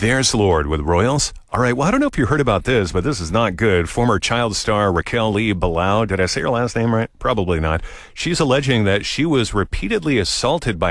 There's Lord with Royals. All right, well, I don't know if you heard about this, but this is not good. Former child star Raquel Lee Bilal, did I say her last name right? Probably not. She's alleging that she was repeatedly assaulted by